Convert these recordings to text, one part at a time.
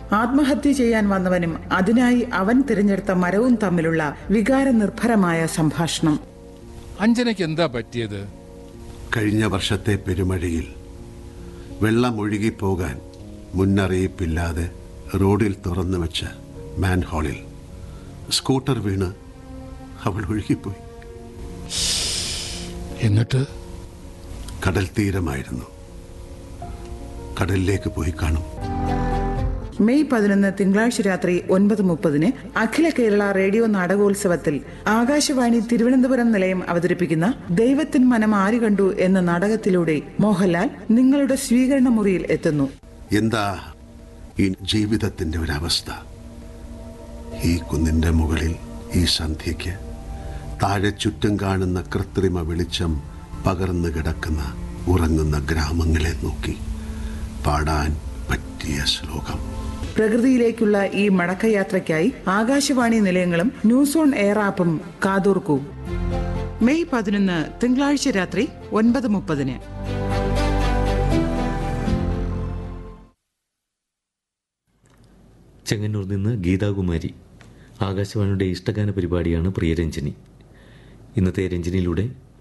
ആത്മഹത്യ ചെയ്യാൻ വന്നവനും അതിനായി അവൻ തിരഞ്ഞെടുത്ത മരവും തമ്മിലുള്ള വികാരനിർഭരമായ സംഭാഷണം. അഞ്ജനയ്ക്ക് എന്താ പറ്റിയത്? കഴിഞ്ഞ വർഷത്തെ പെരുമഴയിൽ വെള്ളം ഒഴുകിപ്പോകാൻ മുന്നറിയിപ്പില്ലാതെ റോഡിൽ തുറന്നു വെച്ച മാൻഹോളിൽ സ്കൂട്ടർ വീണ് അവൾ ഒഴുകിപ്പോയി. എന്നിട്ട് കടൽ തീരമായിരുന്നു. കടലിലേക്ക് പോയി കാണും. മെയ് 11 തിങ്കളാഴ്ച രാത്രി 9:30 അഖില കേരള റേഡിയോ നാടകോത്സവത്തിൽ ആകാശവാണി തിരുവനന്തപുരം നിലയം അവതരിപ്പിക്കുന്ന ദൈവത്തിൻ മനം ആര് കണ്ടു എന്ന നാടകത്തിലൂടെ മോഹൻലാൽ നിങ്ങളുടെ സ്വീകരണ മുറിയിൽ എത്തുന്നു. എന്താ ഈ ജീവിതത്തിന്റെ ഒരവസ്ഥ? ഈ കുന്നിന്റെ മുകളിൽ ഈ സന്ധ്യയ്ക്ക് താഴെ ചുറ്റും കാണുന്ന കൃത്രിമ വെളിച്ചം പകർന്നു കിടക്കുന്ന ഉറങ്ങുന്ന ഗ്രാമങ്ങളെ നോക്കി പാടാൻ പറ്റിയ ശ്ലോകം. പ്രകൃതിയിലേക്കുള്ള ഈ മടക്കയാത്രയ്ക്കായി ആകാശവാണി നിലയങ്ങളും ന്യൂസ് ഓൺ എയർ ആപ്പും കാതോർക്കൂ. മെയ് 11 തിങ്കളാഴ്ച രാത്രി 9:30. ചെങ്ങന്നൂർ നിന്ന് ഗീതാകുമാരി. ആകാശവാണിയുടെ ഇഷ്ടഗാന പരിപാടിയാണ് പ്രിയരഞ്ജനി. ഇന്നത്തെ രഞ്ജനിയിലൂടെ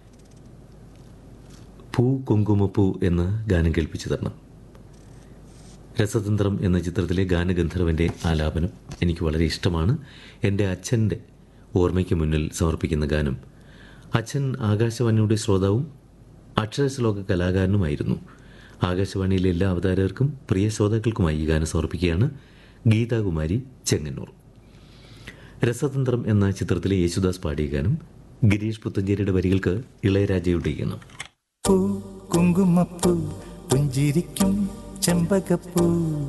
പൂ കുങ്കുമപ്പൂ എന്ന ഗാനം കേൾപ്പിച്ചു തരണം. രസതന്ത്രം എന്ന ചിത്രത്തിലെ ഗാനഗന്ധർവൻ്റെ ആലാപനം എനിക്ക് വളരെ ഇഷ്ടമാണ്. എൻ്റെ അച്ഛൻ്റെ ഓർമ്മയ്ക്ക് മുന്നിൽ സമർപ്പിക്കുന്ന ഗാനം. അച്ഛൻ ആകാശവാണിയുടെ ശ്രോതാവും അക്ഷരശ്ലോക കലാകാരനുമായിരുന്നു. ആകാശവാണിയിലെ എല്ലാ അവതാരകർക്കും പ്രിയ ശ്രോതാക്കൾക്കുമായി ഈ ഗാനം സമർപ്പിക്കുകയാണ് ഗീതാകുമാരി, ചെങ്ങന്നൂർ. രസതന്ത്രം എന്ന ചിത്രത്തിലെ യേശുദാസ് പാടിയ ഗാനം ഗിരീഷ് പുത്തഞ്ചേരിയുടെ വരികൾക്ക് ഇളയരാജയുടെ ഈണം. കുങ്കുമപ്പൂ പുഞ്ചിരിക്കും ചെമ്പകപ്പൂ